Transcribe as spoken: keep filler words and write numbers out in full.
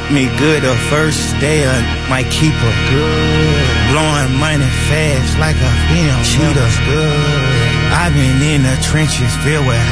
me good the first day of my keeper. Good. Blowing money fast like a film cheetah. Good. I've been in the trenches filled with